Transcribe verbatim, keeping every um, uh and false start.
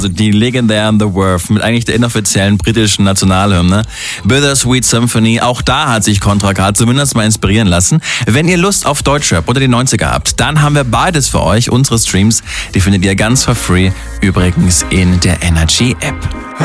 also die legendären The Verve mit eigentlich der inoffiziellen britischen Nationalhymne. Bittersweet Symphony, auch da hat sich Contra K zumindest mal inspirieren lassen. Wenn ihr Lust auf Deutschrap oder die neunziger habt, dann haben wir beides für euch. Unsere Streams, die findet ihr ganz for free, übrigens in der Energy App.